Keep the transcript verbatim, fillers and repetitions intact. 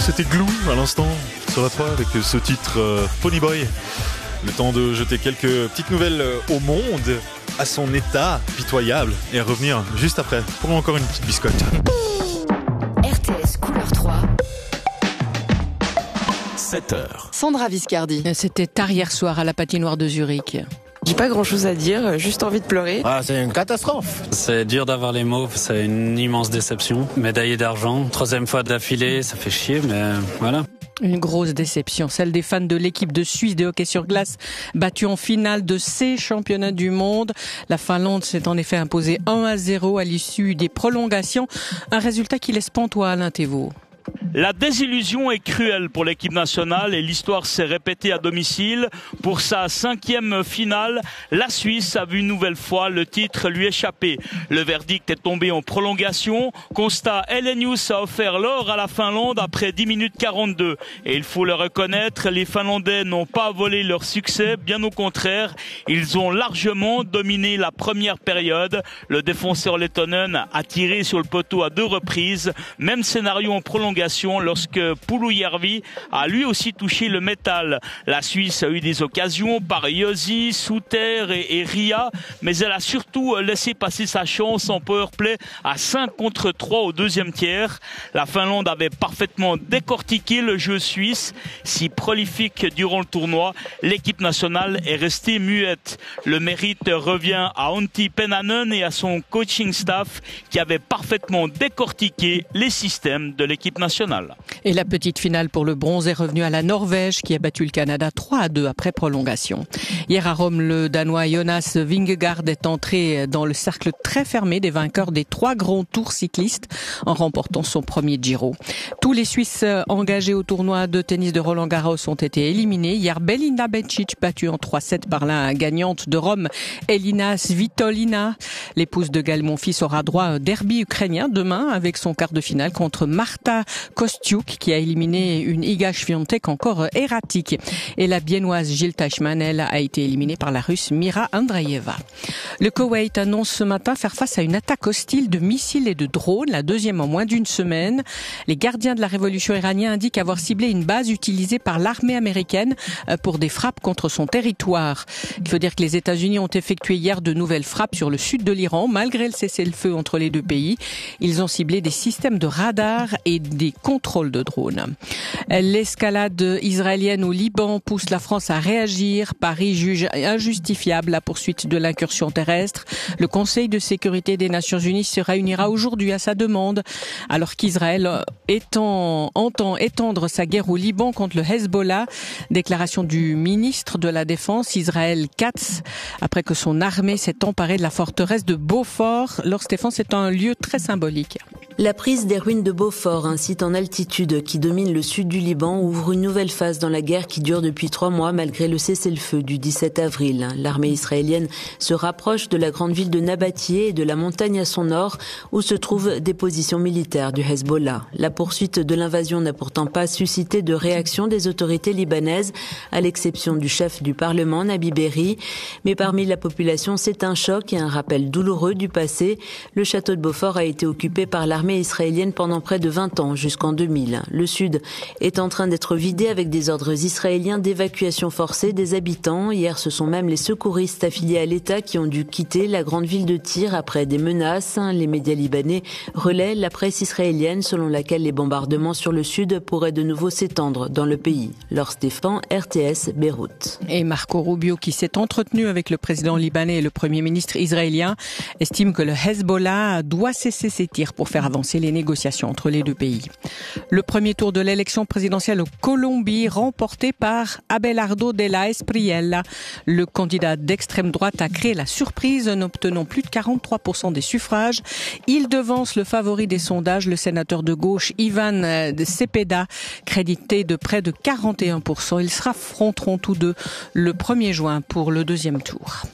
c'était Glou à l'instant sur la trois avec ce titre euh, Pony Boy. Le temps de jeter quelques petites nouvelles au monde, à son état pitoyable, et à revenir juste après pour encore une petite biscotte. R T S Couleur trois. sept heures. Sandra Viscardi. C'était tard hier soir à la patinoire de Zurich. J'ai pas grand chose à dire, juste envie de pleurer. Ah, c'est une catastrophe. C'est dur d'avoir les mots, c'est une immense déception. Médaillé d'argent, troisième fois d'affilée, ça fait chier, mais voilà. Une grosse déception, celle des fans de l'équipe de Suisse de hockey sur glace, battue en finale de ces championnats du monde. La Finlande s'est en effet imposée un à zéro à l'issue des prolongations. Un résultat qui laisse pantois Alain Thévaux. La désillusion est cruelle pour l'équipe nationale et l'histoire s'est répétée à domicile. Pour sa cinquième finale, la Suisse a vu une nouvelle fois le titre lui échapper. Le verdict est tombé en prolongation. Constat, Helenius a offert l'or à la Finlande après dix minutes quarante-deux. Et il faut le reconnaître, les Finlandais n'ont pas volé leur succès, bien au contraire. Ils ont largement dominé la première période. Le défenseur lettonen a tiré sur le poteau à deux reprises. Même scénario en prolongation lorsque Pulujärvi a lui aussi touché le métal. La Suisse a eu des occasions par Josi, Suter et, et Ria, mais elle a surtout laissé passer sa chance en powerplay à cinq contre trois au deuxième tiers. La Finlande avait parfaitement décortiqué le jeu suisse. Si prolifique durant le tournoi, l'équipe nationale est restée muette. Le mérite revient à Antti Pennanen et à son coaching staff qui avait parfaitement décortiqué les systèmes de l'équipe nationale. Et la petite finale pour le bronze est revenue à la Norvège qui a battu le Canada trois à deux après prolongation. Hier à Rome, le Danois Jonas Vingegaard est entré dans le cercle très fermé des vainqueurs des trois grands tours cyclistes en remportant son premier Giro. Tous les Suisses engagés au tournoi de tennis de Roland-Garros ont été éliminés. Hier, Belinda Bencic battue en trois sept par la gagnante de Rome, Elina Svitolina. L'épouse de Gaël Monfils aura droit à un derby ukrainien demain avec son quart de finale contre Marta Kostiuk qui a éliminé une Iga Swiatek encore erratique. Et la biennoise Jil Teichmann, elle, a été éliminée par la Russe Mira Andreeva. Le Koweït annonce ce matin faire face à une attaque hostile de missiles et de drones, la deuxième en moins d'une semaine. Les gardiens de la révolution iranienne indiquent avoir ciblé une base utilisée par l'armée américaine pour des frappes contre son territoire. Il faut dire que les États-Unis ont effectué hier de nouvelles frappes sur le sud de l'Iran, malgré le cessez-le-feu entre les deux pays. Ils ont ciblé des systèmes de radar et des contrôles de drones. L'escalade israélienne au Liban pousse la France à réagir. Paris juge injustifiable la poursuite de l'incursion terrestre. Le Conseil de sécurité des Nations Unies se réunira aujourd'hui à sa demande, alors qu'Israël étend, entend étendre sa guerre au Liban contre le Hezbollah. Déclaration du ministre de la Défense, Israël Katz, après que son armée s'est emparée de la forteresse de Beaufort. Laure Stéphane, c'est un lieu très symbolique. La prise des ruines de Beaufort, un site en altitude qui domine le sud du Liban, ouvre une nouvelle phase dans la guerre qui dure depuis trois mois malgré le cessez-le-feu du dix-sept avril. L'armée israélienne se rapproche de la grande ville de Nabatieh et de la montagne à son nord où se trouvent des positions militaires du Hezbollah. La poursuite de l'invasion n'a pourtant pas suscité de réaction des autorités libanaises, à l'exception du chef du Parlement, Nabi Berri. Mais parmi la population, c'est un choc et un rappel douloureux du passé. Le château de Beaufort a été occupé par l'armée israélienne pendant près de vingt ans, jusqu'en deux mille. Le sud est en train d'être vidé avec des ordres israéliens d'évacuation forcée des habitants. Hier, ce sont même les secouristes affiliés à l'État qui ont dû quitter la grande ville de Tyr après des menaces. Les médias libanais relaient la presse israélienne selon laquelle les bombardements sur le sud pourraient de nouveau s'étendre dans le pays. Laure Stéphane, R T S, Beyrouth. Et Marco Rubio, qui s'est entretenu avec le président libanais et le premier ministre israélien, estime que le Hezbollah doit cesser ses tirs pour faire avancer les négociations entre les deux pays. Le premier tour de l'élection présidentielle en Colombie remporté par Abelardo de la Espriella. Le candidat d'extrême droite a créé la surprise en obtenant plus de quarante-trois pour cent des suffrages. Il devance le favori des sondages, le sénateur de gauche Ivan Cepeda, crédité de près de quarante et un pour cent. Ils s'affronteront tous deux le premier juin pour le deuxième tour.